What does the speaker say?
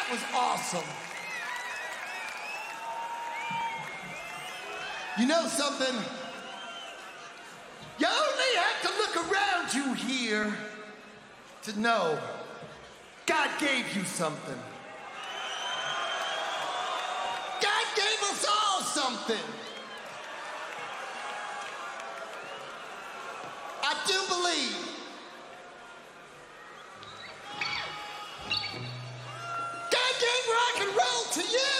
was awesome. You know something? You only have to look around you here to know God gave you something. God gave us all something. I do believe God gave rock and roll to you.